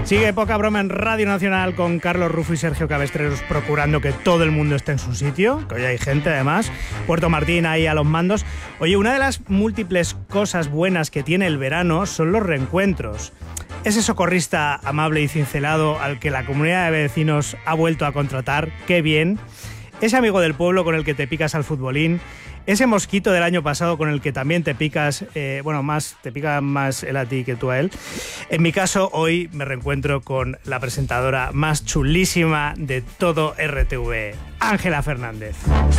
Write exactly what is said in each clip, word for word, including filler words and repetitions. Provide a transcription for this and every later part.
Sigue Poca Broma en Radio Nacional con Carlos Rufo y Sergio Cabestreros procurando que todo el mundo esté en su sitio, que hoy hay gente además. Puerto Martín ahí a los mandos. Oye, una de las múltiples cosas buenas que tiene el verano son los reencuentros. Ese socorrista amable y cincelado al que la comunidad de vecinos ha vuelto a contratar, qué bien. Ese amigo del pueblo con el que te picas al futbolín. Ese mosquito del año pasado con el que también te picas, eh, bueno, más te pica más él a ti que tú a él. En mi caso, hoy me reencuentro con la presentadora más chulísima de todo R T V, Ángela Fernández.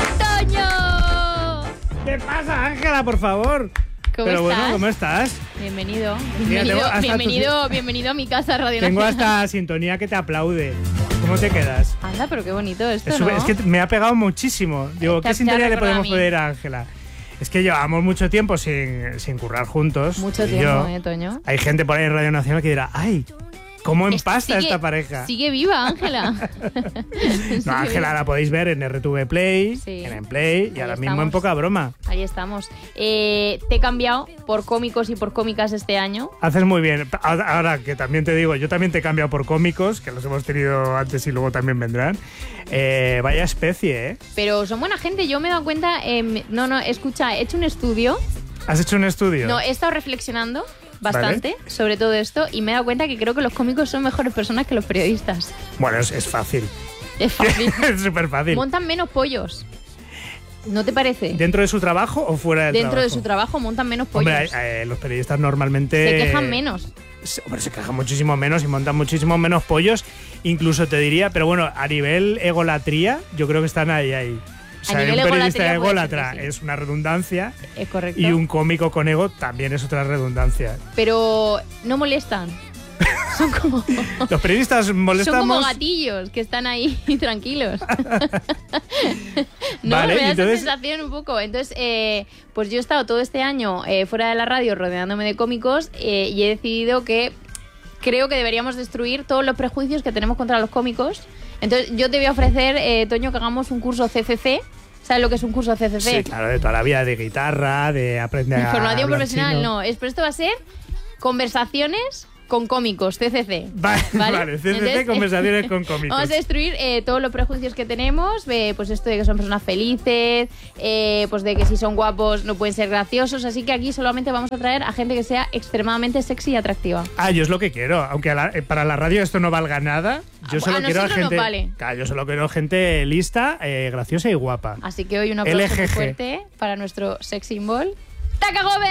¡Toño! ¿Qué pasa, Ángela, por favor? ¿Cómo Pero estás? bueno, ¿cómo estás? Bienvenido. Mira, Bienvenido, hasta bienvenido, tu- bienvenido a mi casa Radio Tengo Nacional. hasta sintonía que te aplaude. ¿Cómo te quedas? Anda, pero qué bonito esto, Es, ¿no? súper- es que me ha pegado muchísimo. Digo, Te- ¿qué te sintonía ha le recordado podemos a mí. poner a Ángela? Es que llevamos mucho tiempo sin, sin currar juntos. Mucho y tiempo, yo. ¿eh, Toño? Hay gente por ahí en Radio Nacional que dirá, ¡ay! ¿Cómo Es- empasta sigue- esta pareja? Sigue viva, Ángela. No, Ángela la podéis ver en R T V Play, Sí. en En Play y Ahí ahora mismo en estamos. Poca Broma. Ahí estamos. Eh, te he cambiado por cómicos y por cómicas este año. Haces muy bien. Ahora ahora que también te digo, yo también te he cambiado por cómicos, que los hemos tenido antes y luego también vendrán. Eh, vaya especie, ¿eh? Pero son buena gente. Yo me he dado cuenta... eh, no, no, escucha, he hecho un estudio. ¿Has hecho un estudio? No, he estado reflexionando bastante sobre todo esto y me he dado cuenta que creo que los cómicos son mejores personas que los periodistas. Bueno, es, es fácil. Es fácil. Es súper fácil. Montan menos pollos. ¿No te parece? ¿Dentro de su trabajo o fuera del Dentro trabajo? de su trabajo montan menos pollos. Hombre, eh, los periodistas normalmente... Se quejan menos. Se- Hombre, se quejan muchísimo menos y montan muchísimo menos pollos. Incluso te diría, pero bueno, a nivel egolatría, yo creo que están ahí, ahí. O sea, A nivel un periodista egolatría puede ser ególatra que sí. es una redundancia Es correcto. y un cómico con ego también es otra redundancia. Pero no molestan. Son como, Los periodistas son molestamos... como gatillos que están ahí tranquilos. No, Vale, me da entonces- esa sensación un poco. Entonces, eh, pues yo he estado todo este año eh, fuera de la radio rodeándome de cómicos eh, y he decidido que creo que deberíamos destruir todos los prejuicios que tenemos contra los cómicos. Entonces, yo te voy a ofrecer, eh, Toño, que hagamos un curso C C C. ¿Sabes lo que es un curso C C C? Sí, claro, de toda la vida, de guitarra, de aprender a Formación hablar profesional, chino. no. Es, pero esto va a ser conversaciones con cómicos, C C C. Vale, ¿Vale? vale, C C C, Entonces, conversaciones con cómicos. Vamos a destruir eh, todos los prejuicios que tenemos, eh, pues esto de que son personas felices, eh, pues de que si son guapos no pueden ser graciosos, así que aquí solamente vamos a traer a gente que sea extremadamente sexy y atractiva. Ah, yo es lo que quiero. Aunque a la- eh, para la radio esto no valga nada, yo A- solo a quiero a nosotros nos gente. vale. Claro, yo solo quiero gente lista, eh, graciosa y guapa. Así que hoy un aplauso L G G. muy fuerte para nuestro sex symbol, ¡Taka Gómez!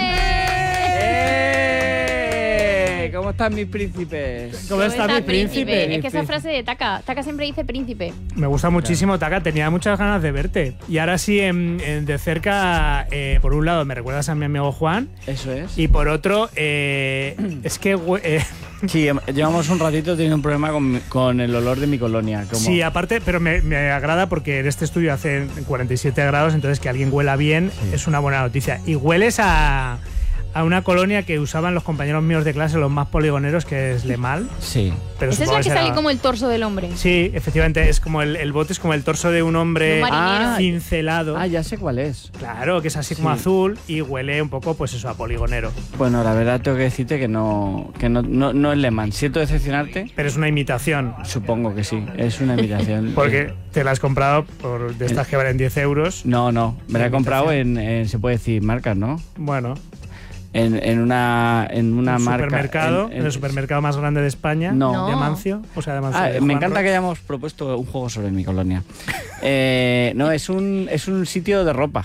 ¡Eh! ¿Cómo están mis príncipes? ¿Cómo está mi príncipe? príncipe? Es que esa frase de Taka, Taka siempre dice príncipe. Me gusta muchísimo, Taka. Tenía muchas ganas de verte. Y ahora sí, en- en- de cerca, eh, por un lado, me recuerdas a mi amigo Juan. Eso es. Y por otro, eh, es que. hue- eh, Sí, em- llevamos un ratito teniendo un problema con, mi- con el olor de mi colonia. Como... Sí, aparte, pero me, me agrada porque en este estudio hace cuarenta y siete grados, entonces que alguien huela bien es una buena noticia. Y hueles a, a una colonia que usaban los compañeros míos de clase, los más poligoneros, que es Lemal. Sí. Pero Esa es supongo la que será- sale como el torso del hombre. Sí, efectivamente, es como el, el bote es como el torso de un hombre De un marinero. Ah, cincelado. Ah, ya sé cuál es. Claro, que es así como Sí. azul y huele un poco, pues eso, a poligonero. Bueno, la verdad tengo que decirte que no, que no, no, no es Lehmann. Siento decepcionarte. Pero es una imitación. Supongo que sí, es una imitación. Porque te la has comprado por de estas que valen diez euros. No, no, me la he Una comprado imitación. en, en- se puede decir, marcas, ¿no? Bueno, En, en una, en una un marca. supermercado, en, el supermercado más grande de España. No. De Amancio. O sea, de Amancio. Ah, de me Juan encanta Ro- que hayamos propuesto un juego sobre mi colonia. Eh, no, es un, es un sitio de ropa.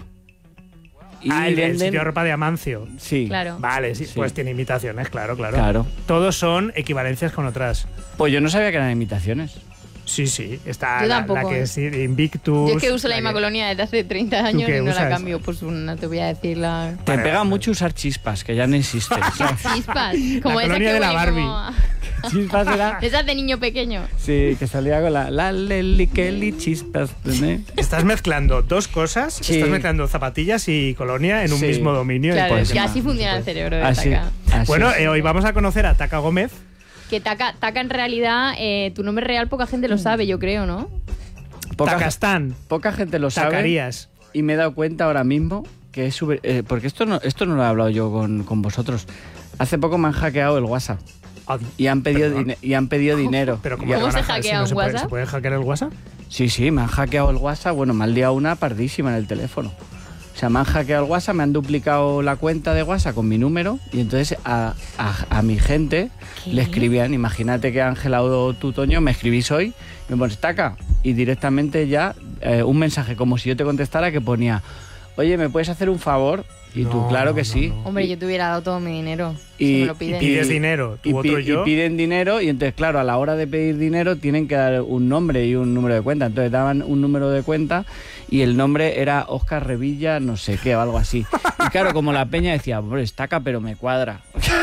Y Ah, el, el venden- sitio de ropa de Amancio. Sí, Claro. Vale, sí, Sí. pues tiene imitaciones, claro, claro. claro. Todos son equivalencias con otras. Pues yo no sabía que eran imitaciones. Sí, sí. Está Yo la, tampoco, la que ¿eh? es Invictus. Yo es que uso la la misma que- colonia desde hace treinta años qué y no usas? la cambio. Pues no te voy a decir la... Te Vale, pega vale. mucho usar chispas, que ya no existen. ¿sabes? Chispas. Como esas colonia que de la huelen Barbie. como- Chispas era... Esas de niño pequeño. Sí, que salía con la... La leli kelly chispas. ¿eh? Estás mezclando dos cosas. Sí. Estás mezclando zapatillas y colonia en un Sí. mismo dominio. y Claro, pues- y así funciona el cerebro de Así, Taka. así Bueno, es. eh, hoy vamos a conocer a Taka Gómez. Que Taka, Taka en realidad, eh, tu nombre real poca gente lo sabe, yo creo, ¿no? poca, Takastán. poca gente lo sabe. Tacarías. Y me he dado cuenta ahora mismo que es súper... eh, porque esto no, esto no lo he hablado yo con, con vosotros. Hace poco me han hackeado el WhatsApp. Adi. y han pedido, Perdón. dine- y han pedido dinero. Pero Y ¿cómo, ya- te ¿Cómo van a se hacker? hackea Si no un se puede, WhatsApp? ¿Se puede hackear el WhatsApp? Sí, sí, me han hackeado el WhatsApp. Bueno, me han liado una pardísima en el teléfono. O sea, me han hackeado el WhatsApp, me han duplicado la cuenta de WhatsApp con mi número y entonces a, a, a mi gente ¿Qué? le escribían, imagínate que Ángela o tú, Toño, me escribís hoy, me pones taca y directamente ya eh, un mensaje como si yo te contestara que ponía, oye, ¿me puedes hacer un favor? Y tú, No, claro no, que no, sí. no. Hombre, yo te hubiera dado todo mi dinero. Y- si me lo Y piden. pides dinero, tú Y, otro pi- yo. y piden dinero y entonces, claro, a la hora de pedir dinero tienen que dar un nombre y un número de cuenta. Entonces daban un número de cuenta y el nombre era Óscar Revilla, no sé qué, o algo así. Y claro, como la peña decía, hombre, estaca, pero me cuadra.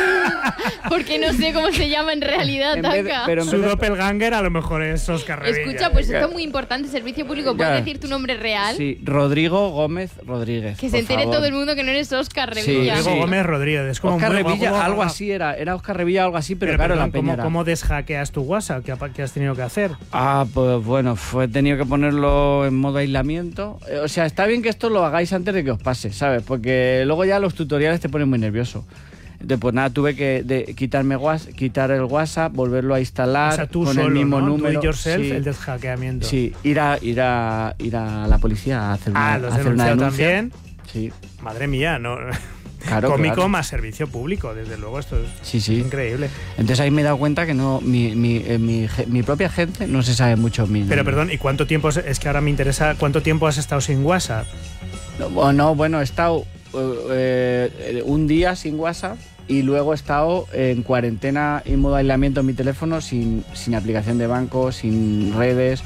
Porque no sé cómo se llama en realidad, En vez de- Taka. pero en Su vez de- doppelganger a lo mejor es Oscar Revilla. Escucha, pues esto es muy importante, servicio público. ¿Puedes Claro. decir tu nombre real? Sí, Rodrigo Gómez Rodríguez. Que por se entere favor. todo el mundo que no eres Oscar Sí, Revilla. Rodrigo sí. Gómez Rodríguez. Es como Óscar muy- Revilla, como- algo así era. Era Óscar Revilla, algo así, pero, Pero, claro, perdón, la peña ¿cómo, era. ¿Cómo deshackeas tu WhatsApp? ¿Qué, ha- qué has tenido que hacer? Ah, pues bueno, fue, he tenido que ponerlo en modo aislamiento. Eh, O sea, está bien que esto lo hagáis antes de que os pase, ¿sabes? Porque luego ya los tutoriales te ponen muy nervioso. Entonces, pues nada, tuve que de- quitarme WhatsApp, quitar el WhatsApp, volverlo a instalar O sea, tú con solo, el mismo ¿no? número. Do it yourself, sí, el deshackeamiento. sí, ir a, ir a ir a la policía a hacer una, Ah, los a hacer una denunciado denuncia. también. Sí, Madre mía, no. claro, Cómico claro. más servicio público, desde luego, esto es Sí, sí. increíble. Entonces ahí me he dado cuenta que no mi, mi, eh, mi, ge- mi propia gente no se sabe mucho mi Pero nombre. perdón, ¿y cuánto tiempo, es- es que ahora me interesa, cuánto tiempo has estado sin WhatsApp? No, o no, bueno, he estado eh, eh, un día sin WhatsApp y luego he estado en cuarentena y modo aislamiento en mi teléfono sin, sin aplicación de banco, sin redes,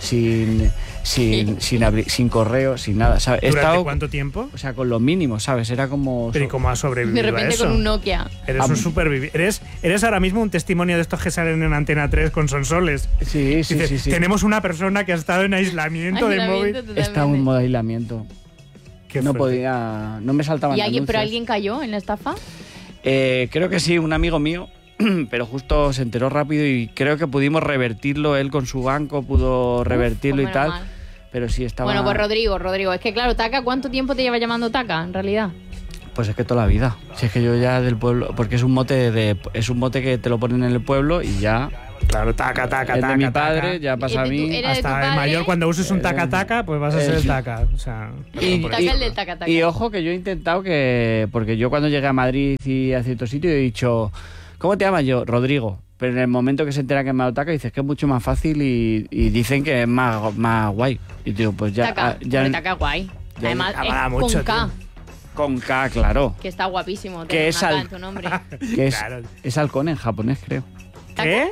sin sin, sin, abri- sin correo, sin nada, ¿sabes? He ¿Durante estado, cuánto tiempo? o sea, con lo mínimo, ¿sabes? Era como... Pero ¿y cómo has sobrevivido De a repente eso? con un Nokia. Eres Ah, un superviviente. Eres, eres ahora mismo un testimonio de estos que salen en Antena tres con sonsoles. Sí, sí, Dice, sí, sí. Tenemos una persona que ha estado en aislamiento, de Aislamiento móvil. totalmente. He estado en modo aislamiento. Qué No fuerte. podía... No me saltaban ¿Y alguien, pero anuncios. alguien cayó en la estafa? Eh, creo que sí, un amigo mío, pero justo se enteró rápido y creo que pudimos revertirlo, él con su banco pudo revertirlo Pues y tal, menos mal. pero sí estaba... Bueno, pues Rodrigo, Rodrigo. Es que claro, Taka, ¿cuánto tiempo te lleva llamando Taka, en realidad? Pues es que toda la vida, si es que yo ya del pueblo, porque es un mote de, es un mote que te lo ponen en el pueblo y ya Claro, taca, taca, es taca. de mi taca. padre, ya pasa a ¿Es de tu- mí. era de tu Hasta el padre? mayor, cuando uses un Eh, taca taca, pues vas a eh, ser el sí. taca. O sea, Y, por Taca y- el del taca, taca. y ojo que yo he intentado que, porque yo cuando llegué a Madrid y a cierto sitio he dicho, ¿cómo te llamas yo? Rodrigo. Pero en el momento que se entera que me ha dado taca, dices que es mucho más fácil y, y dicen que es más, más guay. Y digo, pues ya... Taka, ah, ya hombre, Taka guay. ya- Además, Ah, es mola con mucho, K, tío. con K, claro. que está guapísimo. Que tener es una K al- en tu nombre. Que es, Claro. es halcón en japonés, creo. ¿Qué?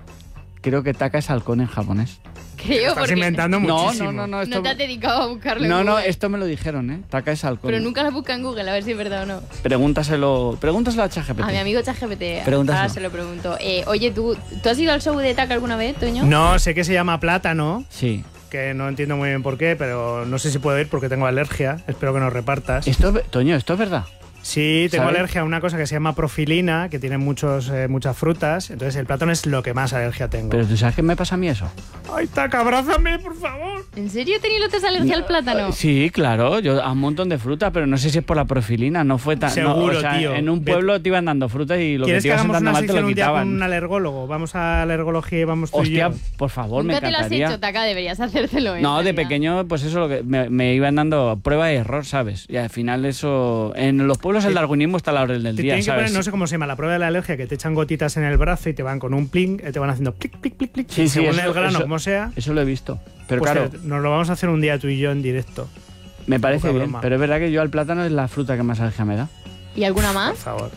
Creo que Taka es halcón en japonés. Creo, Estás porque inventando No, muchísimo. no, no, no. Esto, no te has dedicado a buscarlo en no, no, Google. esto me lo dijeron, ¿eh? Taka es halcón. Pero nunca lo busca en Google, a ver si es verdad o no. Pregúntaselo, pregúntaselo a ChatGPT. A mi amigo ChatGPT, Pregúntaselo. ahora se lo pregunto. Eh, oye, ¿tú, ¿tú has ido al show de Taka alguna vez, Toño? No, sé que se llama Plátano, Sí. que no entiendo muy bien por qué, pero no sé si puedo ir porque tengo alergia. Espero que nos repartas. Esto, es- Toño, esto es verdad. Sí, tengo ¿Sabes? alergia a una cosa que se llama profilina, que tiene muchos, eh, muchas frutas. Entonces el plátano es lo que más alergia tengo. Pero tú sabes qué me pasa a mí eso. ¡Ay, Taca, abrázame, por favor! ¿En serio tenías lo te alergia al plátano? Sí, claro, yo a un montón de fruta, pero no sé si es por la profilina, no fue tan... no, Seguro, o sea, tío. En un Ve- pueblo te iban dando fruta y lo que ¿Quieres te que iba hagamos sentando una mal te sección lo un día con quitaban. un alergólogo? Vamos a alergología y vamos tú Hostia, y yo. por favor, me Nunca te lo has encantaría. hecho, Taka, deberías hacértelo. ¿eh? No, de En realidad. pequeño, pues eso lo que me, me iban dando prueba y error, ¿sabes? Y al final eso... En los pueblos el darwinismo está a la orden del Te día, tienen que ¿sabes? poner, no sé cómo se llama, la prueba de la alergia, que te echan gotitas en el brazo y te van con un plin, eh, te van haciendo clic, clic, clic, clic. Sí, y sí, según eso- el grano, eso- como sea, Eso lo he visto. Pero pues claro, te- nos lo vamos a hacer un día tú y yo en directo. me parece poca bien. broma. Pero es verdad que yo al plátano es la fruta que más alergia me da. ¿Y alguna Por más? favor.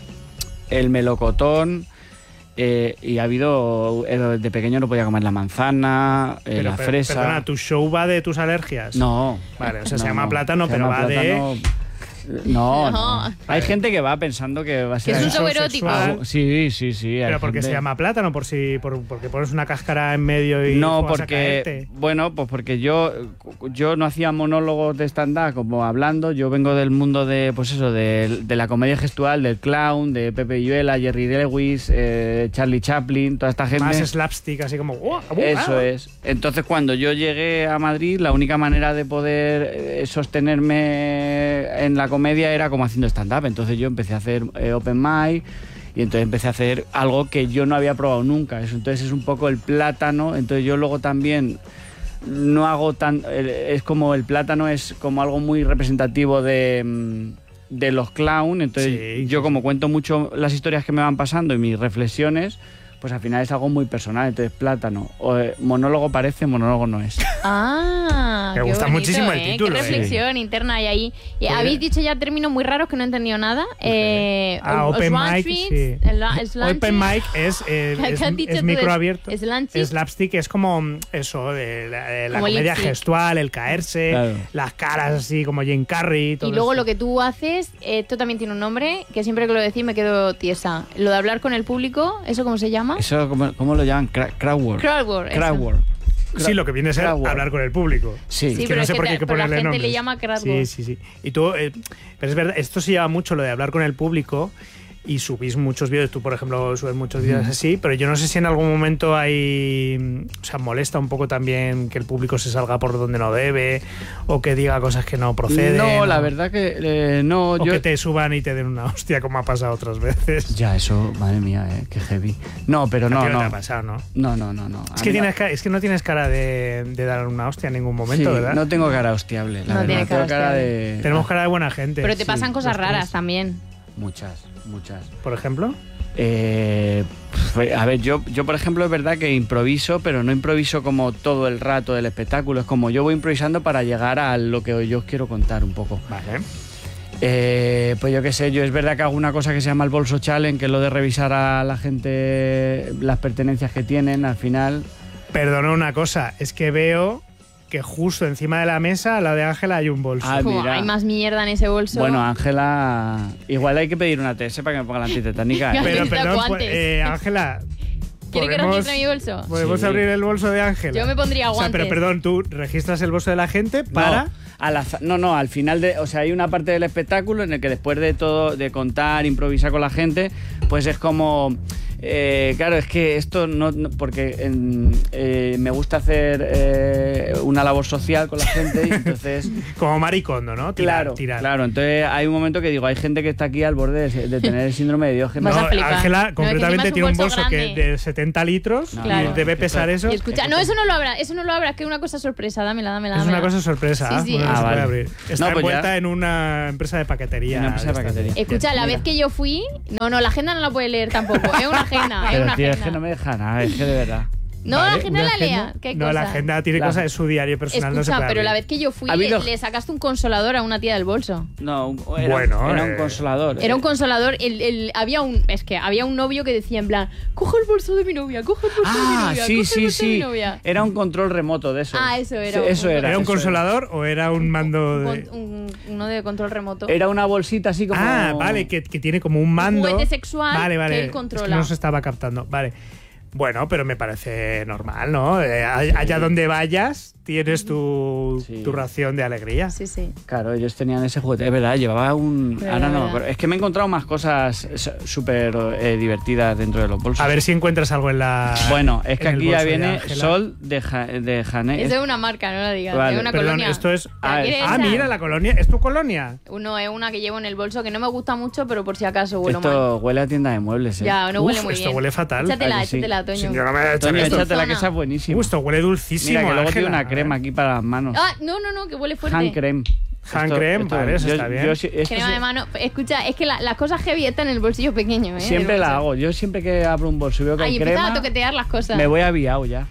El melocotón... eh, y ha habido... eh, de pequeño no podía comer la manzana, eh, Pero, la per- fresa... Perdona, ¿tu show va de tus alergias? No. Vale, o sea, se no, llama no. plátano, Se pero llama va de- plátano- No, No. no. Hay gente que va pensando que va a ser... Que es un show show erótico. sexual. Sí, sí, sí. hay Pero porque gente- se llama plátano, por si, por, porque pones una cáscara en medio y No, vas a porque... caerte. Bueno, pues porque yo, yo no hacía monólogos de stand-up como hablando. Yo vengo del mundo de, pues eso, de, de la comedia gestual, del clown, de Pepe Villuela, Jerry Lewis, eh, Charlie Chaplin, toda esta gente. Más slapstick, así como... ¡guau! ¡guau! Eso es. Entonces, cuando yo llegué a Madrid, la única manera de poder eh, sostenerme en la comedia era como haciendo stand-up. Entonces yo empecé a hacer eh, open mic Y entonces empecé a hacer algo que yo no había probado nunca. Eso, entonces es un poco el plátano. Entonces yo luego también no hago tan... Es como el plátano es como algo muy representativo de, de los clown. Entonces Sí, yo sí, como cuento mucho las historias que me van pasando y mis reflexiones, pues al final es algo muy personal. Entonces plátano. O, eh, monólogo parece, monólogo no es. Ah, Me qué gusta bonito, muchísimo el ¿eh? título, Qué ¿eh? reflexión interna hay ahí. Y Pues- habéis dicho ya términos muy raros que no he entendido nada. Eh, Ah, os- open os mic, treats, sí. el la- slanty. Open mic es, eh, ¿Qué es, has dicho es tú micro de- abierto. slanty? Slapstick es como mm, eso, de la, de la Como comedia lip-sync. gestual, el caerse, Claro. las caras así como Jim Carrey. Todo Y luego esto. lo que tú haces, esto también tiene un nombre, que siempre que lo decís me quedo tiesa. Lo de hablar con el público, ¿eso cómo se llama? Eso, ¿cómo, cómo lo llaman? Cra- Crowdwork. Crowdwork. eso. Crowdwork. Sí, lo que viene a ser Crowdwork. hablar con el público. Sí. Sí, que pero no es sé que por qué te- hay que pero la ponerle gente le nombres. llama crowdwork. Sí, sí, sí. Y tú, eh, pero es verdad, esto se lleva mucho lo de hablar con el público y subís muchos vídeos. Tú, por ejemplo, subes muchos vídeos así, pero yo no sé si en algún momento hay. O sea, molesta un poco también que el público se salga por donde no debe o que diga cosas que no proceden. No, la o- verdad que eh, no. O yo... que te suban y te den una hostia, como ha pasado otras veces. Ya, eso, madre mía, eh, qué heavy. No, pero A no, ti no no. te ha pasado, ¿no? No, no, no, no. A Es que, mí tienes ca- es que no tienes cara de, de dar una hostia en ningún no. momento, Sí, ¿verdad? no tengo cara hostiable, la No verdad. tiene cara tengo cara hostiable. de. Tenemos cara de buena gente. Pero te Sí, pasan cosas los raras tres. también. Muchas, muchas. Por ejemplo. Eh, pf, a ver, yo, yo por ejemplo es verdad que improviso, pero no improviso como todo el rato del espectáculo. Es como yo voy improvisando para llegar a lo que yo os quiero contar un poco. Vale. Eh, pues yo qué sé, yo es verdad que hago una cosa que se llama el bolso challenge, que es lo de revisar a la gente las pertenencias que tienen al final. Perdona una cosa, es que veo que justo encima de la mesa, al lado de Ángela, hay un bolso. Ah, Como mira. hay más mierda en ese bolso. Bueno, Ángela, igual hay que pedir una T S para que me ponga la antitetánica. ¿eh? Pero necesita perdón, pues, guantes. eh, Ángela, ¿Quiere que ¿podemos, registre mi bolso? podemos Sí. abrir el bolso de Ángela? Yo me pondría O sea, pero guantes. perdón, tú registras el bolso de la gente para... No, al az- no, no, al final de, o sea, hay una parte del espectáculo en el que después de todo, de contar, improvisar con la gente, pues es como, eh, claro, es que esto no, no- porque en- eh, me gusta hacer eh, una labor social con la gente y entonces, Como maricondo, ¿no? Tirar, claro, tirar. claro, entonces hay un momento que digo, hay gente que está aquí al borde de, de tener el síndrome de Diógenes. Vas No, a flipar. Ángela No, es que concretamente encima es un tiene un bolso bolso que grande. de setenta litros No, y Claro. debe que pesar esto- eso. Y escucha, no, eso no lo abras, eso no lo abras, que es una cosa sorpresa, dámela, dámela, Es una dámela. cosa sorpresa. Sí, sí. Bueno, no Ah, se puede vale. abrir. Está No, pues envuelta ya. en una empresa de paquetería. Una empresa de estas. paquetería. Escucha, la Mira. vez que yo fui, no, no, la agenda no la puede leer tampoco, es una agenda, es Pero una tío, es agenda. que no me deja nada, es que de verdad. No, Vale, la agenda una la lea, agenda- ¿qué No, cosa? la agenda tiene La- cosas de su diario personal. no se Escucha, puede pero la abrir. vez que yo fui, Ha habido- le sacaste un consolador a una tía del bolso. No, un- era, Bueno, era eh. un consolador. Era un eh. consolador, el, el- había un, es que había un novio que decía en plan, coge el bolso de mi novia, coge el bolso de mi Ah, novia, sí, coge el sí, bolso de mi sí. novia. Era un control remoto de eso. Ah, eso era Sí, un eso control. era. ¿Era un eso consolador o era un mando Un de...? con- un- uno de control remoto. Era una bolsita así como. Ah, vale, que, que tiene como un mando. juguete sexual vale, vale. que él Es controla. que no se estaba captando. Vale. Bueno, pero me parece normal, ¿no? Eh, allá donde vayas, tienes tu, Sí. tu ración de alegría. Sí, sí. Claro, ellos tenían ese juguete. Es verdad, llevaba un. Pero Ahora no, era- pero es que me he encontrado más cosas s- súper eh, divertidas dentro de los bolsos. A ver si encuentras algo en la. Bueno, es que en el aquí ya bolso de viene Ángela. Sol de, ja, de Jané. Es de una marca, no la digas. Vale, Es una Perdón, colonia. esto es. ¿La Ah, quieres Ah, echar? mira, la colonia. ¿Es tu colonia? Uno es una que llevo en el bolso que no me gusta mucho, pero por si acaso huelo mal. Esto huele a tienda de muebles, ¿eh? Ya, no Uf, huele muy esto bien. huele fatal. Échatela, ¿A que sí? échatela, Toño. Sí, yo no me he hecho Toño, esto. échatela, que Zona. esa es buenísima. Uh, esto huele dulcísimo. Mira, que luego Ángela. tiene una crema aquí para las manos. Ah, no, no, no, que huele fuerte. Hand creme. Hand Esto- creme, esto- vale, eso yo- está bien. yo sí- esto Crema sí- de mano. Escucha, es que la- las cosas heavy están en el bolsillo pequeño, ¿eh? Siempre del la bolso. hago. Yo siempre que abro un bolso y veo que Ay, hay empiezas crema, a toquetear las cosas. me voy aviado ya.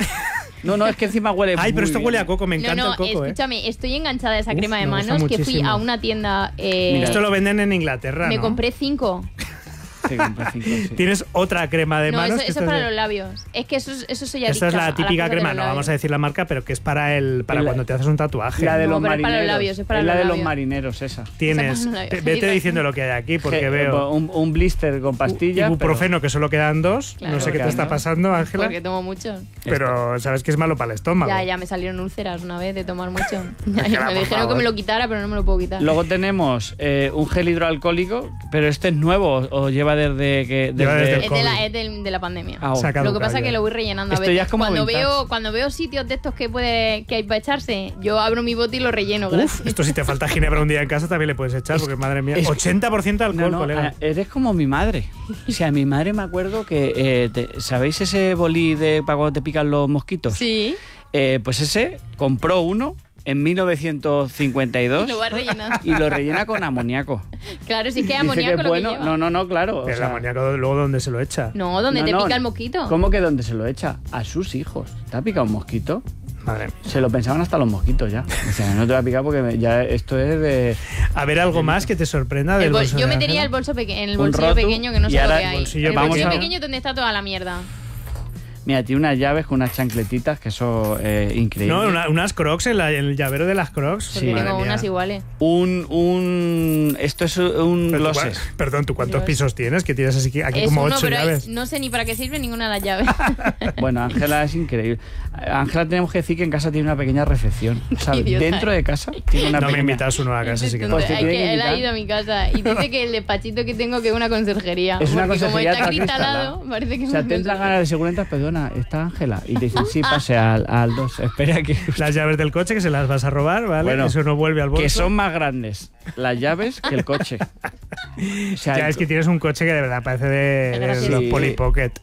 No, no, es que encima huele Ay, pero muy esto bien. huele a coco, me No, encanta no, el coco, ¿eh? escúchame, estoy enganchada a esa Uf, crema de me gusta manos que fui muchísimo. a una tienda. eh, Mira. Esto lo venden en Inglaterra, me ¿no? compré cinco. Sí, compré cinco, sí. Tienes otra crema de No, manos. eso, que eso esta es para de- los labios. Es que eso, es- eso soy Esta adicta. es a la las típica cosas de crema, los no vamos a labios. decir la marca, pero que es para el para La- cuando te haces un tatuaje. La de No, los pero es para los marineros. labios, es para es la los de los labios. marineros, esa. Tienes. Esa para los te- labios. Vete diciendo lo que hay aquí, porque Je- veo. Un, un blister con pastillas. Ibuprofeno, que solo quedan dos. Claro. no sé qué te Quedan está dos. pasando, Ángela. Porque tomo mucho. Pero sabes que es malo para el estómago. Ya, ya me salieron úlceras una vez de tomar mucho. Ya, Ángela, me por dijeron que favor. me lo quitara, pero no me lo puedo quitar. Luego tenemos eh, un gel hidroalcohólico, pero este es nuevo o, o lleva desde que... Lleva desde- desde el Es de la, es del- de la pandemia. Ah, Se ha Lo que caducado pasa es ya. que lo voy rellenando a Esto veces. ya es como cuando vintage. veo cuando veo sitios de estos que puede que hay para echarse, yo abro mi bote y lo relleno. Uf, gracias. esto si te falta ginebra un día en casa también le puedes echar, porque madre mía, es- ochenta por ciento de alcohol, No, no, colega. ah, eres como mi madre. O sea, mi madre me acuerdo que... eh, te- ¿Sabéis ese bolí de para cuando te pican los mosquitos? Sí, Eh, pues ese compró uno en mil novecientos cincuenta y dos lo vas rellenando. y lo rellena con amoníaco. Claro, si es que Dice amoníaco que lo bueno. que lleva. No, no, no, claro. o Pero sea, el amoníaco luego ¿dónde se lo echa? No, donde no, te no, pica el mosquito. ¿Cómo que dónde se lo echa? A sus hijos. ¿Te ha picado un mosquito? Madre mía. Se lo pensaban hasta los mosquitos ya. O sea, no te va a picar porque me- ya esto es de... A ver, algo más que te sorprenda del El bol- bolso yo de metería Ángela. el bolso peque- en el Un bolsillo roto, pequeño que no y sé lo ahora que el hay. bolsillo el vamos bolsillo a- pequeño es donde está toda la mierda. Mira, tiene unas llaves con unas chancletitas que eso es increíble. No, una- unas crocs en, la- en el llavero de las crocs. Porque Sí. Madre tengo mía. unas iguales. Un, un... Esto es un Pero tú, glosses. cua- perdón, ¿tú cuántos Dios. pisos tienes? Que tienes así que aquí Es como uno, ocho pero hay- llaves. no sé ni para qué sirve ninguna de las llaves. Bueno, Ángela es increíble. Ángela tenemos que decir que en casa tiene una pequeña recepción. ¿Sabes? idiota. Dentro de casa tiene una No me pequeña... invitas uno a casa, así que no. Pues te Hay tiene que- que él ha invitar. ido a mi casa y dice que el despachito que tengo que es una conserjería. Es una porque conserjería como está cristalada. cristalado, parece que O es sea, una te entran conserjería. ganas de seguramente, perdona, está Ángela. Y te dicen, sí, pase al, al dos. Espera que... Las llaves del coche que se las vas a robar, ¿vale? Bueno, Eso no vuelve al bolso. Que son más grandes las llaves que el coche. O sea, Ya el es que tienes un coche que de verdad parece de, de Gracias. los Sí. Polly Pocket.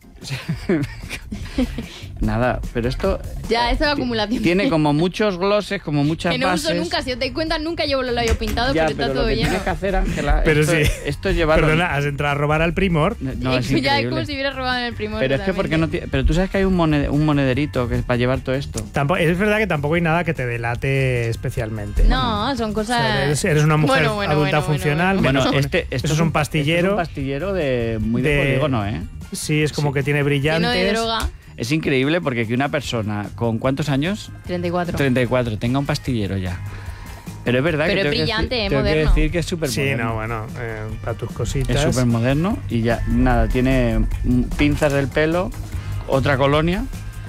Nada, pero esto... Ya, esto es acumulación. Tiene como muchos glosses, como muchas que no bases. uso nunca, si os dais cuenta, nunca llevo los labios pintados, Ya, pero está pero lo todo que lleno. tienes que hacer, Ángela, Pero esto, sí. esto es llevarlo... Perdona, has entrado a robar al Primor. No, es ya es increíble. como si hubiera robado en el primor. Pero es que porque no tiene... Pero tú sabes que hay un, moned- un monederito que es para llevar todo esto. Tampoco, es verdad que tampoco hay nada que te delate especialmente. No, son O cosas. sea, eres, eres una mujer Bueno, bueno, adulta bueno, bueno, funcional. bueno. Bueno, menos- este, esto eso es un Esto pastillero. es un pastillero de muy de, de- polígono, ¿eh? Sí, es como Sí. que tiene Lleno brillantes. de droga. Es increíble porque que una persona con ¿cuántos años? treinta y cuatro. treinta y cuatro, tenga un pastillero ya. Pero es verdad Pero que es tengo que brillante, decir- es tengo que moderno. decir que es súper Sí, moderno. no, bueno, eh, para tus cositas. Es súper moderno y ya, nada, tiene mm, pinzas del pelo, otra colonia,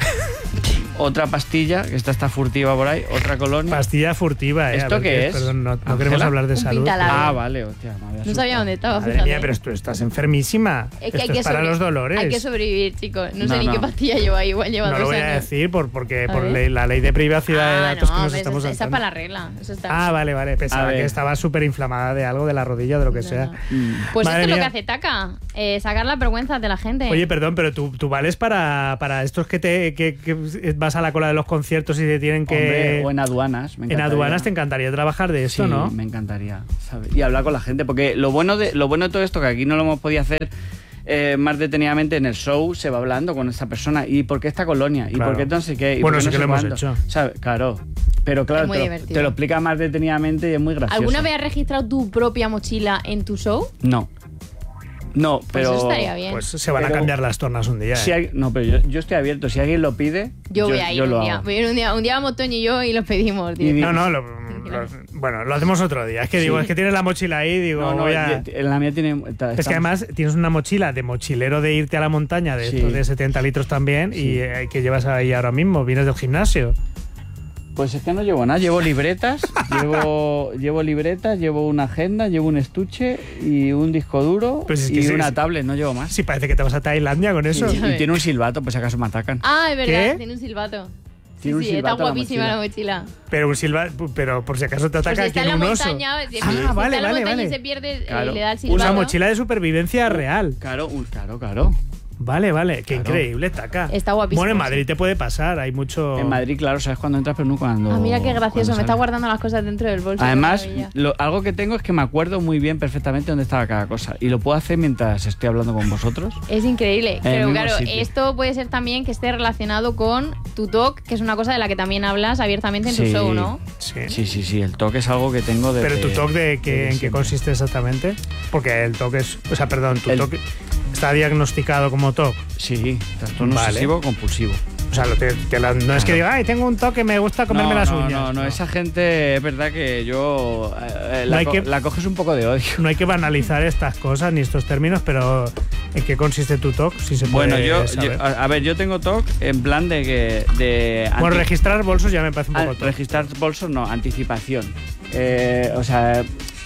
otra pastilla, que esta está furtiva por ahí, otra colonia. Pastilla furtiva, ¿eh? ¿Esto A ver, qué que- es? Perdón, no, no ¿Ángela? queremos hablar de Un salud. pintalargo. Ah, vale, hostia, me había No asustado. sabía dónde estaba, Madre fíjate. mía, pero tú estás enfermísima. Es que Esto hay que es para sobre- los dolores. Hay que sobrevivir, chicos. No, No, sé ni no. qué pastilla lleva, igual lleva no dos lo voy a años. decir por, porque A por ver. ley- la ley de privacidad de Ah, datos no, que nos ves, estamos esa, esa es saltando. para la regla. Eso está. Ah, vale, vale. Pensaba A ver. que estaba súper inflamada de algo, de la rodilla, de lo que No, sea. no. Mm. Pues Madre esto es lo mía. que hace Taka, eh, sacar las vergüenzas de la gente. Oye, perdón, pero tú, tú vales para, para estos que te que, que vas a la cola de los conciertos y te tienen que... Hombre, o en aduanas. Me en encantaría. aduanas te encantaría trabajar de esto, sí, ¿no? me encantaría, ¿sabes? Y hablar con la gente, porque lo bueno de lo bueno de todo esto, que aquí no lo hemos podido hacer eh, más detenidamente en el show, se va hablando con esa persona. ¿Y por qué esta colonia? ¿Y Claro. por qué no sé qué? ¿Y Bueno, por qué sí no que sé lo hemos cuánto? hecho. ¿Sabes? Claro. Pero claro, Es muy te, lo, divertido. te lo explica más detenidamente y es muy gracioso. ¿Alguna vez has registrado tu propia mochila en tu show? No. No, Pues pero... eso estaría bien. Pues se van a Pero- cambiar las tornas un día. Si ¿eh? hay- no, pero yo, yo estoy abierto. Si alguien lo pide, yo, voy a ir lo un día. hago. Voy a ir un día. Un día vamos Toño y yo y los pedimos. Y- No, no, lo, lo- bueno, lo hacemos otro día. Es que digo, Sí. es que tienes la mochila ahí, digo, No, no, voy a... ye- en la mía tiene... está- Es que está- además tienes una mochila de mochilero de irte a la montaña de, Sí. estos de setenta litros también Sí. y eh, que llevas ahí ahora mismo, vienes del gimnasio. Pues es que no llevo nada, llevo libretas, llevo, llevo libretas, llevo una agenda, llevo un estuche y un disco duro Pues es que y sí, una sí. tablet, no llevo más. Sí, parece que te vas a Tailandia con eso. Y, Ya y ves. tiene un silbato, pues si acaso me atacan. Ah, es verdad, ¿Qué? tiene un silbato. Tiene un sí, silbato está la guapísima mochila. la mochila. Pero un silba, pero por si acaso te Pues ataca si aquí está en en la un oso. montaña, si Ah, está en la vale, vale, montaña vale. y se pierde, eh, Claro. le da el Una silbato. Una mochila de supervivencia real. Claro, un- claro, claro. Vale, vale, qué Claro. increíble, taca. Está guapísimo, Bueno, en sí. Madrid te puede pasar, hay mucho... En Madrid, claro, sabes cuándo entras, pero no cuando. Ah, mira qué cuando gracioso, me sales. está guardando las cosas dentro del bolso. qué Además, maravilla. lo- algo que tengo es que me acuerdo muy bien perfectamente dónde estaba cada cosa. Y lo puedo hacer mientras estoy hablando con vosotros. Es increíble. el Pero mismo claro, sitio. esto puede ser también que esté relacionado con tu talk, que es una cosa de la que también hablas abiertamente en tu Sí. show, ¿no? Sí. Sí, sí, sí, el toque es algo que tengo de. Pero tu talk de qué, en qué siempre. consiste exactamente? Porque el TOC es... O sea, perdón, tu El- TOC está diagnosticado como TOC. Sí, trastorno Vale. obsesivo compulsivo. O sea, lo te- te la- no es que diga, ay, tengo un TOC que me gusta comerme no, las no, uñas. No, no, esa gente es verdad que yo eh, No la, hay co- que- la coges un poco de odio. No hay que banalizar estas cosas ni estos términos, pero ¿en qué consiste tu TOC? Si se puede Bueno, yo, saber. yo- a, a ver, yo tengo T O C en plan de que de Bueno, anti- registrar bolsos ya me parece un ah, poco TOC. registrar bolsos no, anticipación. Eh, o sea,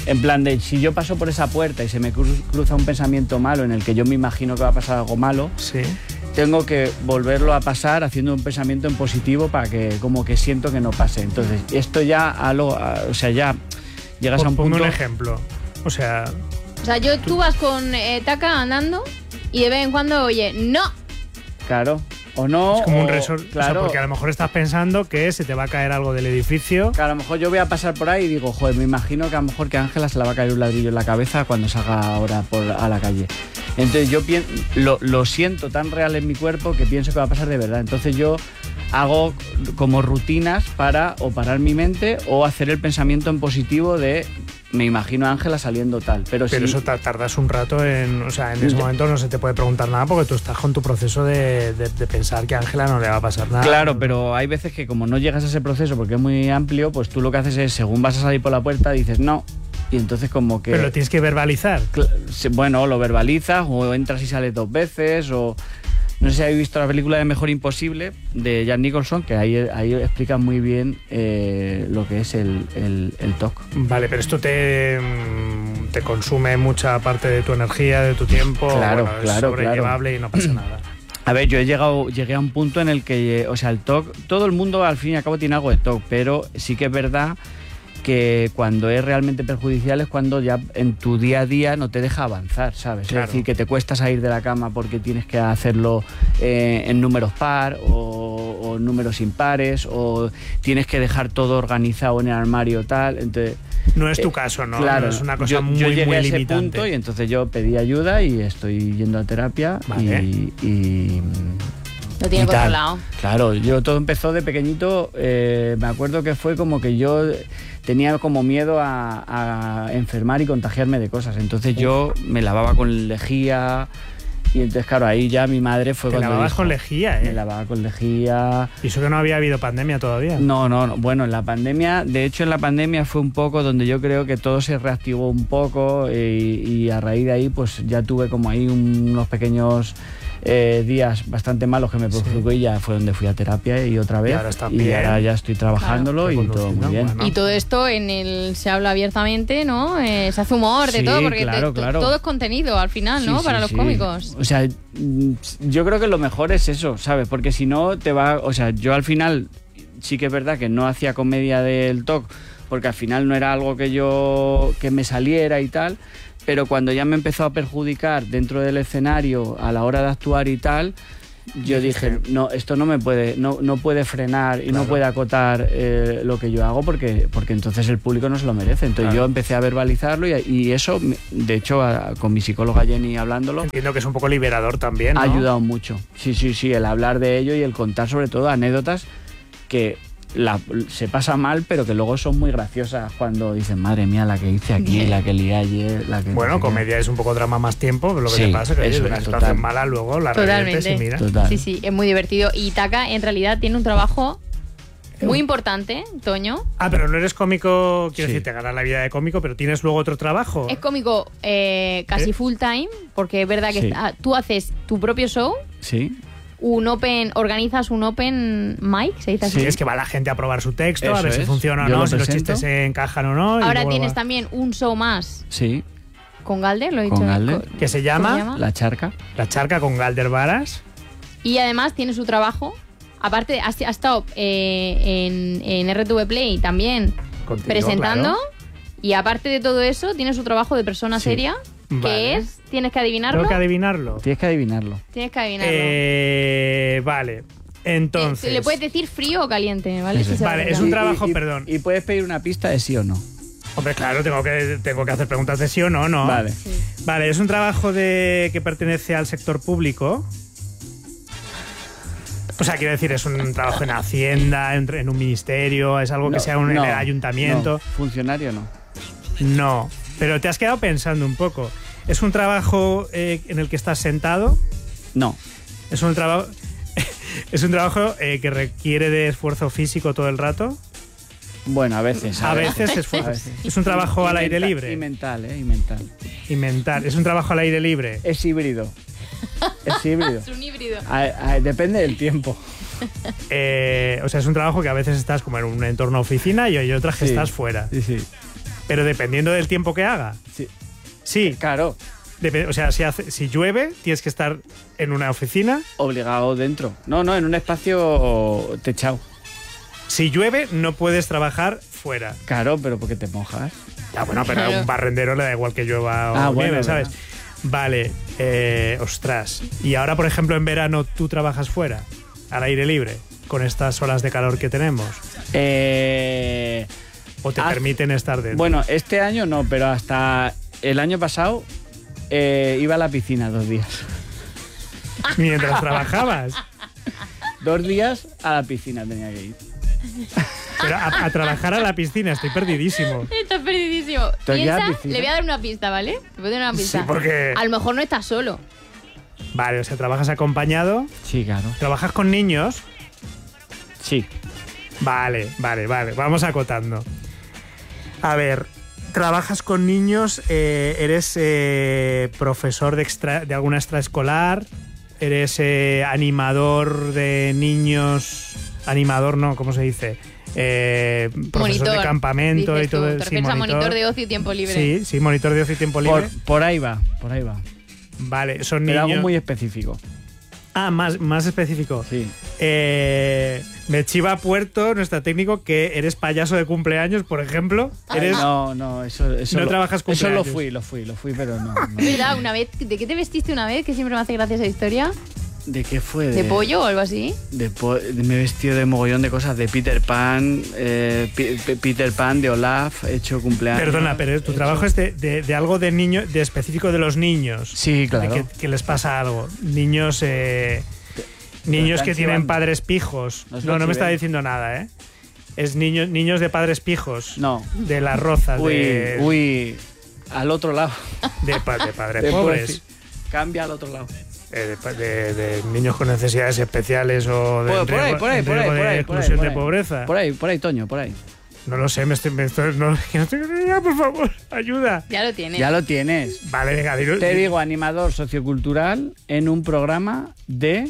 En plan de, si yo paso por esa puerta y se me cru- cruza un pensamiento malo en el que yo me imagino que va a pasar algo malo, Sí. tengo que volverlo a pasar haciendo un pensamiento en positivo para que como que siento que no pase. Entonces, esto ya, a lo, a- o sea, ya llegas a un Ponme punto... un ejemplo. O sea, O sea, yo, tú vas con eh, Taka andando y de vez en cuando, oye, ¡no! Claro, o no... es como un o- resort. O sea, Claro, porque a lo mejor estás pensando que se te va a caer algo del edificio. que a lo mejor yo voy a pasar por ahí y digo, joder, me imagino que a lo mejor que a Ángela se le va a caer un ladrillo en la cabeza cuando salga ahora por, a la calle. Entonces yo pien- lo, lo siento tan real en mi cuerpo que pienso que va a pasar de verdad. Entonces yo hago como rutinas para o parar mi mente o hacer el pensamiento en positivo de me imagino a Ángela saliendo tal. Pero, Pero si, eso ta- tardas un rato en... O sea, en ese Ya. momento no se te puede preguntar nada porque tú estás con tu proceso de, de- de pensar que a Ángela no le va a pasar nada. Claro, pero hay veces que como no llegas a ese proceso porque es muy amplio, pues tú lo que haces es, según vas a salir por la puerta, dices no. Y entonces como que... Pero lo tienes que verbalizar. Cla- se- Bueno, lo verbalizas o entras y sales dos veces o... No sé si habéis visto la película de Mejor Imposible de Jack Nicholson, que ahí, ahí explica muy bien eh, lo que es el, el, el T O C. Vale, pero esto te, mm, te consume mucha parte de tu energía, de tu tiempo. Claro, Bueno, es claro, sobrellevable y no pasa nada. A ver, yo he llegado, llegué a un punto en el que, eh, o sea, el T O C, todo el mundo al fin y al cabo tiene algo de T O C, pero sí que es verdad que cuando es realmente perjudicial es cuando ya en tu día a día no te deja avanzar, ¿sabes? Claro. Es decir, que te cuesta salir de la cama porque tienes que hacerlo eh, en números par o, o números impares o tienes que dejar todo organizado en el armario tal, entonces... No es tu Eh, caso, ¿no? Claro, No es una cosa yo, muy, yo llegué muy a ese limitante. punto y entonces yo pedí ayuda y estoy yendo a terapia Vale. y, y Lo tiene y tal. controlado. Claro, yo todo empezó de pequeñito, eh, me acuerdo que fue como que yo tenía como miedo a, a enfermar y contagiarme de cosas, entonces yo me lavaba con lejía y entonces claro, ahí ya mi madre fue Te cuando lavabas dijo, con lejía, ¿eh? Me lavaba con lejía. Y eso que no había habido pandemia todavía. No, no, no, bueno, en la pandemia, de hecho en la pandemia fue un poco donde yo creo que todo se reactivó un poco y, y a raíz de ahí pues ya tuve como ahí un- unos pequeños eh, días bastante malos que me produjo y ya fue donde fui a terapia y otra vez Y ahora estás y bien. ahora ya estoy trabajándolo Claro. y todo muy bien. Bueno. Y todo esto en el se habla abiertamente, ¿no? Eh, se hace humor de Sí, todo, porque claro, te- to- claro. todo es contenido al final, ¿no? Sí, Para sí, los sí. cómicos. O sea, mm, yo creo que lo mejor es eso, ¿sabes? Porque si no te va, o sea, yo al final sí que es verdad que no hacía comedia del T O C porque al final no era algo que yo que me saliera y tal, pero cuando ya me empezó a perjudicar dentro del escenario a la hora de actuar y tal, yo dije, no, esto no me puede, no, no puede frenar y Claro. no puede acotar eh, lo que yo hago porque, porque entonces el público no se lo merece. Entonces Claro. yo empecé a verbalizarlo y, y eso, me- de hecho, a- con mi psicóloga Jenny hablándolo, Entiendo que es un poco liberador también, ¿no? ha ayudado mucho. Sí, sí, sí, el hablar de ello y el contar sobre todo anécdotas que la- se pasa mal, pero que luego son muy graciosas cuando dicen, madre mía, la que hice aquí, la que lié ayer, la que... no Bueno, sé qué". comedia es un poco drama más tiempo, pero lo que Sí, te pasa es que oye, eso de una es, situación total. mala luego la reviertes y Totalmente. mira. Total. Sí, sí, es muy divertido. Y Taka en realidad tiene un trabajo muy importante, Toño. Ah, pero no eres cómico, quiero Sí. decir, te ganas la vida de cómico, pero tienes luego otro trabajo. Es cómico eh, casi ¿Eh? full time, porque es verdad que Sí. está- tú haces tu propio show, Sí, un open, organizas un open mic, se dice así. Sí, es que va la gente a probar su texto, a Eso ver si es. funciona o Yo no, lo si los presento. chistes se encajan o no. y Ahora luego tienes va. también un show más sí, con Galder, lo he dicho. Con Galder. Co- Que se ¿cómo llama, se llama? la charca. La Charca con Galder Varas. Y además tiene su trabajo. Aparte, ha, ha estado eh, en, en R T V Play también Contigo, presentando. claro. Y aparte de todo eso, tiene su trabajo de persona Sí. seria, que Vale. es, tienes que adivinarlo. Tengo que adivinarlo. Tienes que adivinarlo. Tienes que adivinarlo. Eh, vale. Entonces. Le puedes decir frío o caliente, ¿vale? Eso Si es. se va Vale, a es acercar. un trabajo, Y- y- perdón. Y puedes pedir una pista de sí o no. Hombre, claro, tengo que, tengo que hacer preguntas de sí o no, ¿no? Vale. Sí. Vale, es un trabajo de que pertenece al sector público. O sea, quiero decir, es un trabajo en Hacienda, en, en un ministerio, es algo que No, sea un, no, en el ayuntamiento. no, funcionario no. No, pero te has quedado pensando un poco. ¿Es un trabajo eh, en el que estás sentado? No. ¿Es un trabajo es un trabajo eh, que requiere de esfuerzo físico todo el rato? Bueno, a veces. A ver. veces A esfuerzo. veces. ¿Es un trabajo Y al aire mental- libre? Y mental, ¿eh? Y mental. Y mental. ¿Es un trabajo al aire libre? Es híbrido. Es híbrido. Es un híbrido. A- a- depende del tiempo. Eh, o sea, es un trabajo que a veces estás como en un entorno oficina y hay otras que Sí. estás fuera. Sí, sí. Pero dependiendo del tiempo que haga. Sí. Sí. Claro. Dep- o sea, si, hace, si llueve, tienes que estar en una oficina. Obligado dentro. No, no, en un espacio techado. Si llueve, no puedes trabajar fuera. Claro, pero porque te mojas. Ya, bueno, pero a Claro. un barrendero le da igual que llueva o Ah, nieve, bueno, ¿sabes? verdad. Vale, eh, ostras. Y ahora, por ejemplo, en verano, ¿tú trabajas fuera? Al aire libre, con estas olas de calor que tenemos. Eh, ¿O te haz- permiten estar dentro? Bueno, este año no, pero hasta el año pasado eh, iba a la piscina dos días. Mientras trabajabas. Dos días a la piscina tenía que ir. Pero a, a trabajar a la piscina, estoy perdidísimo. Estás perdidísimo. ¿Te has quedado Piensa, piscina? le voy a dar una pista, ¿vale? Le voy a dar una pista. Sí, porque- A lo mejor no estás solo. Vale, o sea, trabajas acompañado, Sí, claro. trabajas con niños. Sí. Vale, vale, vale, vamos acotando. A ver, trabajas con niños, eh, eres eh, profesor de, extra, de alguna extraescolar, eres eh, animador de niños, animador no, ¿cómo se dice? Eh, profesor Monitor, de campamento dices y todo tú. eso. Te refieres a monitor de ocio y tiempo libre. Sí, sí, monitor de ocio y tiempo libre. Por, por ahí va, por ahí va. Vale, son Pero niños. algo muy específico. Ah, más, más específico. Sí. Eh, me chiva Puerto, nuestro técnico, que eres payaso de cumpleaños, por ejemplo. Eres, No, no, eso, eso No lo, trabajas Eso lo cumpleaños. fui, lo fui, lo fui, pero no. no. Es verdad, una vez, ¿de qué te vestiste una vez? Que siempre me hace gracia esa historia. ¿De qué fue? ¿De pollo o algo así? De po- de- me he vestido de mogollón de cosas, de Peter Pan, eh, Pi- Pi- Peter Pan, de Olaf, he hecho cumpleaños. Perdona, pero tu he trabajo hecho- es de, de- de algo de niño, de específico de los niños. Sí, claro. De que, que les pasa algo. Niños, eh, niños están que tienen chivando. padres pijos. Nos No, lo no me está chiven. diciendo nada, ¿eh? Es niños, niños de padres pijos. No. De las rozas. Uy, de, uy, al otro lado. de, pa- de padres Te puedo pobres. decir, Cambia al otro lado. Eh, de, pa- de- de niños con necesidades especiales o de Por, por ahí, riesgo- por ahí, en por ahí, riesgo por de ahí, por ahí, exclusión por de ahí. pobreza. Por ahí, por ahí, Toño, por ahí. No lo sé, me estoy, me estoy, no, que no estoy, ya, por favor, ayuda. Ya lo tienes. Ya lo tienes. Vale, venga, dilo. Te digo, animador sociocultural en un programa de...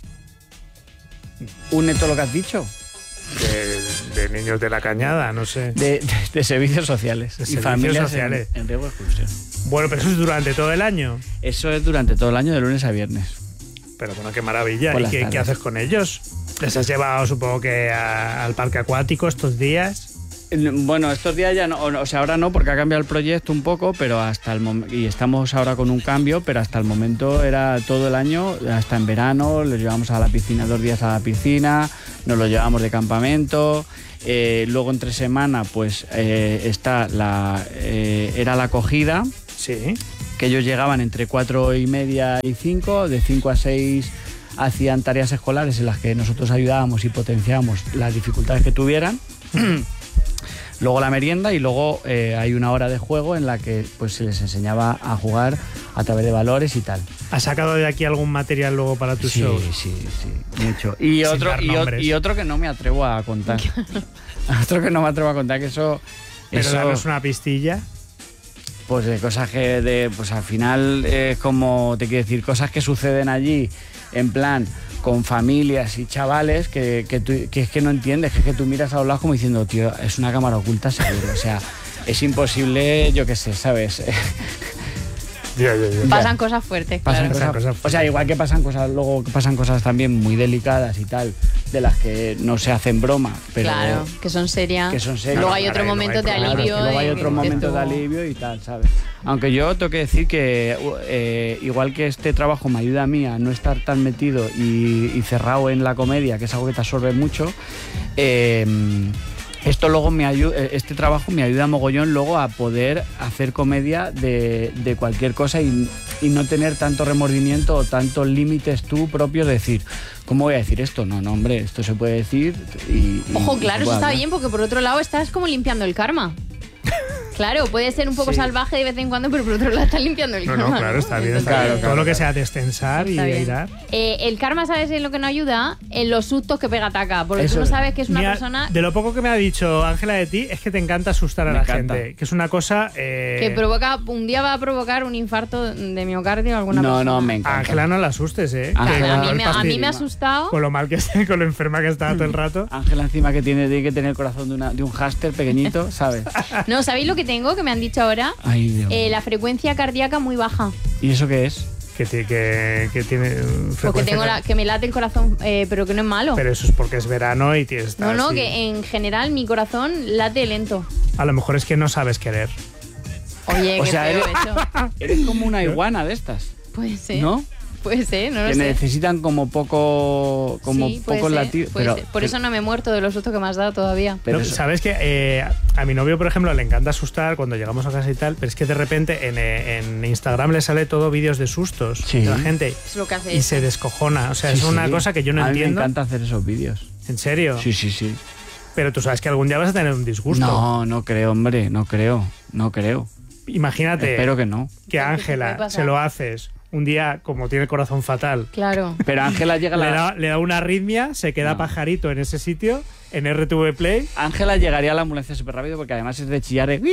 Une todo lo que has dicho. De, de niños de la cañada, no sé. De, de- de servicios sociales. De y servicios familias en- sociales. En, riesgo de exclusión. Bueno, pero eso es durante todo el año. Eso es durante todo el año, de lunes a viernes. Pero bueno, qué maravilla. Por ¿Y las qué, qué tardes. haces con ellos? ¿Les has llevado, supongo que, a- al parque acuático estos días? Bueno, estos días ya no, o o sea, ahora no, porque ha cambiado el proyecto un poco, pero hasta el momento, y estamos ahora con un cambio, pero hasta el momento era todo el año, hasta en verano, los llevamos a la piscina, dos días a la piscina, nos lo llevamos de campamento, eh, luego entre semana, pues eh, está la, eh, era la acogida, Sí. que ellos llegaban entre cuatro y media y cinco, de cinco a seis hacían tareas escolares en las que nosotros ayudábamos y potenciábamos las dificultades que tuvieran. Luego la merienda y luego eh, hay una hora de juego en la que pues se les enseñaba a jugar a través de valores y tal. ¿Has sacado de aquí algún material luego para tus Sí, shows? sí, sí, mucho. Y Sin otro, dar y, o- nombres. y otro que no me atrevo a contar. Otro que no me atrevo a contar, que eso... Pero eso darnos una pistilla. Pues de cosas que de, pues al final es como, te quiero decir, cosas que suceden allí, en plan, con familias y chavales que, que, tú- que es que no entiendes, que es que tú miras a los lados como diciendo, tío, es una cámara oculta seguro, o sea, es imposible, yo qué sé, ¿sabes? Ya, ya, ya. Pasan cosas fuertes, Pasan claro. Pasan cosas, cosas o sea, igual que pasan cosas, luego que pasan cosas también muy delicadas y tal, de las que no se hacen broma, pero... Claro, que son serias. que son serias. Luego hay Claro, otro luego momento hay de problemas. alivio. Claro, que luego hay de- otros que momentos de tú- alivio y tal, ¿sabes? Aunque yo tengo que decir que eh, igual que este trabajo me ayuda a mí a no estar tan metido y, y cerrado en la comedia, que es algo que te absorbe mucho, eh, esto luego me ayuda, este trabajo me ayuda mogollón luego a poder hacer comedia de, de cualquier cosa y, y no tener tanto remordimiento o tantos límites tú propios de decir, ¿cómo voy a decir esto? No, no, hombre, esto se puede decir y... y- Ojo, y claro, se eso puede está hablar. bien porque por otro lado estás como limpiando el karma. Claro, puede ser un poco Sí. salvaje de vez en cuando, pero por otro lado estás limpiando el No, karma. no, claro, está bien. Está Claro, bien. claro, Todo lo que claro. sea destensar y Está bien. airar. Eh, el karma, ¿sabes en lo que no ayuda? En los sustos que pega Taka. Porque Eso tú no es. sabes que es una Mira, persona de lo poco que me ha dicho Ángela de ti es que te encanta asustar a Me la encanta. gente. Que es una cosa. eh, que provoca, un día va a provocar un infarto de miocardio a alguna No, persona. no, me A encanta. Ángela no la asustes, ¿eh? Ángela- Que A con mí, el me, a mí pastil- me ha asustado. Con lo mal que está, con lo enferma que estaba todo el rato. Ángela encima que tiene, tiene que tener el corazón de, una, de un hámster pequeñito, ¿sabes? No, ¿sabéis lo que que tengo, que me han dicho ahora, Ay, Dios. eh, la frecuencia cardíaca muy baja. ¿Y eso qué es? Que, ti- que, que tiene frecuencia Porque tengo la, car- que me late el corazón, eh, pero que no es malo. Pero eso es porque es verano y tienes... no, no, así. que en general mi corazón late lento. A lo mejor es que no sabes querer. Oye, O qué sea, feo eres- eso. Eres como una iguana de estas, Puede ser. ¿no? Puede ser, no lo Que sé. necesitan como poco, como Sí, puede pocos ser, latidos. puede Pero, ser. Por eso no me he muerto de los sustos que me has dado todavía. pero No, eso- Sabes que eh, a mi novio, por ejemplo, le encanta asustar cuando llegamos a casa y tal, pero es que de repente en, eh, en Instagram le sale todo vídeos de sustos Sí. de la gente Es lo que hace y eso. se descojona. O sea, Sí, es una sí. cosa que yo no a mí entiendo. me encanta hacer esos vídeos. ¿En serio? Sí, sí, sí. Pero tú sabes que algún día vas a tener un disgusto. No, no creo, hombre, no creo, no creo. Imagínate Espero que no. que a ¿Qué te puede Ángela pasar? se lo haces un día, como tiene el corazón fatal, Claro. Pero Ángela llega a le la... da, le da una arritmia, se queda No. pajarito en ese sitio, en R T V Play. Ángela llegaría a la ambulancia súper rápido porque además es de chillar. de-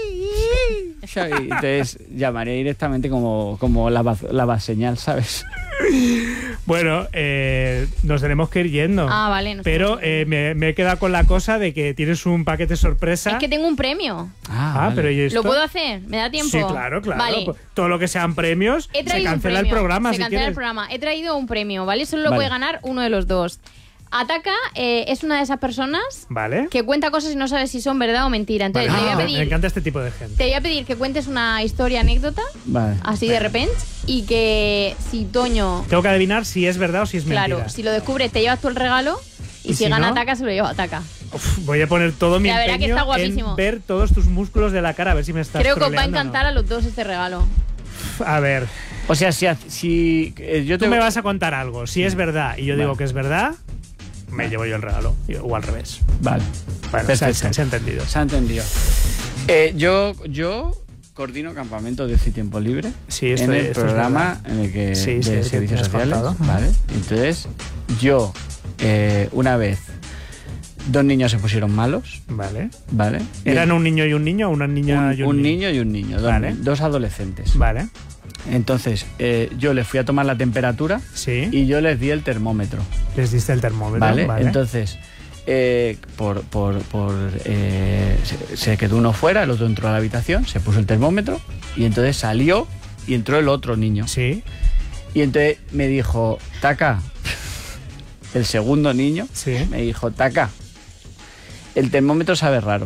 Entonces llamaría directamente como, como la, baz- la baz señal, ¿sabes? Bueno, eh, nos tenemos que ir yendo. Ah, vale. no sé. Pero eh, me, me he quedado con la cosa de que tienes un paquete sorpresa. Es que tengo un premio. Ah, Ah, vale. pero ¿y esto? ¿Lo puedo hacer? ¿Me da tiempo? Sí, claro, claro. Vale. Pues todo lo que sean premios, He se traído un cancela el premio. programa Se si cancela quieres. el programa. He traído un premio, ¿vale? Solo lo Vale. puede ganar uno de los dos. Ataca eh, es una de esas personas Vale. que cuenta cosas y no sabe si son verdad o mentira. Entonces, Vale. te, voy a Ah, pedir, me encanta este tipo de gente. te voy a pedir que cuentes una historia, anécdota, Vale. así de repente, y que si Toño, Tengo que adivinar si es verdad o si es claro, mentira. si lo descubres, te llevas tú el regalo, y, ¿Y si, si gana no? Ataca, se lo lleva Ataca. Uf, voy a poner todo mi La verdad que empeño está guapísimo. en ver todos tus músculos de la cara, a ver si me estás Creo que os va a troleando o no. encantar a los dos este regalo. A ver, O sea, si, si eh, yo tú te me vas a contar algo. Si es verdad y yo Vale. digo que es verdad, me llevo yo el regalo. O al revés. Vale. Bueno, se, Perfecto. se- se ha entendido. Se ha entendido. Eh, yo, yo coordino campamentos de ocio y tiempo libre Sí, esto- en el esto es programa en el que Sí, de sí, sí, servicios me has sociales. contado. Vale. Entonces, yo eh, una vez dos niños se pusieron malos, Vale. ¿vale? ¿Eran un niño y un niño o una niña un, y un, un niño y un niño, dos, Vale. dos adolescentes. Vale. Entonces, eh, yo les fui a tomar la temperatura Sí. y yo les di el termómetro. Les diste el termómetro. ¿Vale? Vale. Entonces, eh, por, por, por, eh, se, se quedó uno fuera, el otro entró a la habitación, se puso el termómetro y entonces salió y entró el otro niño. Sí. Y entonces me dijo, Taca, el segundo niño, Sí. me dijo, Taca, el termómetro sabe raro.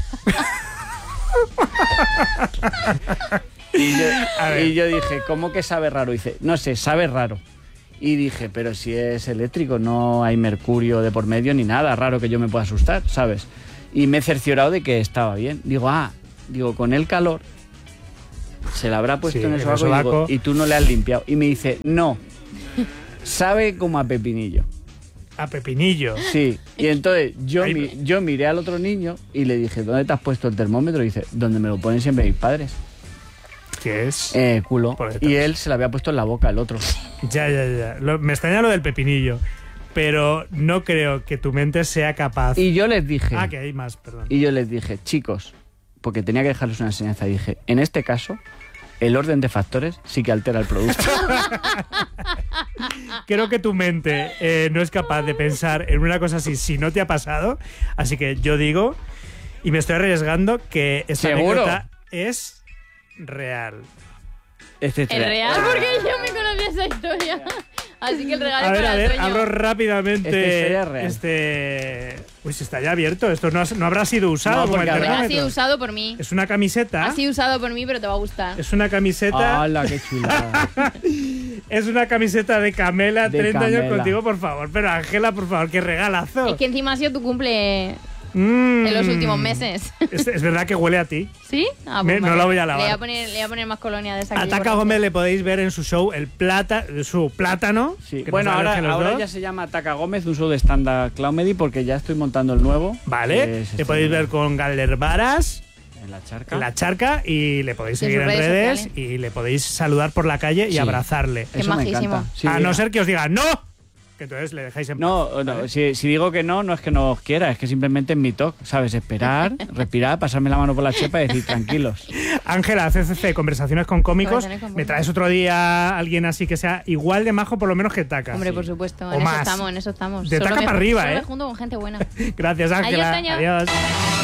y, yo, A ver. y yo dije, ¿cómo que sabe raro? Y dice, no sé, sabe raro. Y dije, pero si es eléctrico, no hay mercurio de por medio ni nada raro que yo me pueda asustar, ¿sabes? Y me he cerciorado de que estaba bien. Digo, ah, digo, con el calor se la habrá puesto Sí, en el en el sobaco, y, digo, sobaco. y tú no le has limpiado. Y me dice, no, sabe como a pepinillo. A Pepinillo. Sí, y entonces yo, Ay, mi- pero- yo miré al otro niño y le dije, ¿dónde te has puesto el termómetro? Y dice, donde me lo ponen siempre mis padres. ¿Qué es? Eh, culo. Por detrás. Y él se lo había puesto en la boca, el otro. Ya, ya, ya. Lo- me extraña lo del Pepinillo. Pero no creo que tu mente sea capaz. Y yo les dije, Ah, que hay más, perdón. y yo les dije, chicos, porque tenía que dejarles una enseñanza, dije, en este caso, el orden de factores sí que altera el producto. Creo que tu mente eh, no es capaz de pensar en una cosa así si no te ha pasado. Así que yo digo, y me estoy arriesgando, que esta ¿Seguro? anécdota es real. Este Es tra- real porque yo me conocía esa historia. Así que el regalo A es ver, para a ver, Toño. abro Esta rápidamente historia es real. este... Uy, si está ya abierto. Esto no, has- no habrá sido usado No, como el porque habrá- Ha termómetro. sido usado por mí. Es una camiseta. Ha sido usado por mí, pero te va a gustar. Es una camiseta. ¡Hala, qué chulada! Es una camiseta de Camela, De treinta años Camela. contigo, por favor. Pero Ángela, por favor, qué regalazo. Es que encima ha sido tu cumple Mm. en los últimos meses. Es, es verdad que huele a ti. ¿Sí? Ah, Me- no la voy a lavar. Le voy a poner, le voy a poner más colonia de esa que A yo Taca conozco. Gómez le podéis ver en su show el plata, su plátano. Sí. que Bueno, nos ahora, alergen los ahora dos. ya se llama Taca Gómez, un show de stand-up comedy, porque ya estoy montando el nuevo. Vale, que le se podéis estrena ver con Galder Varas, en la charca. en la charca, y le podéis Y en seguir en sus redes, redes sociales. y le podéis saludar por la calle y Sí. abrazarle. Qué Eso me majísimo. encanta. Sí, a no mira. ser que os diga ¡no! Que entonces le dejáis en paz. No, no si, si digo que no, no es que no os quiera, es que simplemente es mi toque, ¿sabes? Esperar, respirar, pasarme la mano por la chepa y decir tranquilos. Ángela, C C C, conversaciones con cómicos. Conversaciones con ¿Me cómicos. traes otro día a alguien así que sea igual de majo, por lo menos que Taca? Hombre, Sí. por supuesto. O En más. eso estamos, en eso estamos. De Solo taca me- para arriba, solo ¿eh? me junto con gente buena. Gracias, Ángela. Toño. Adiós.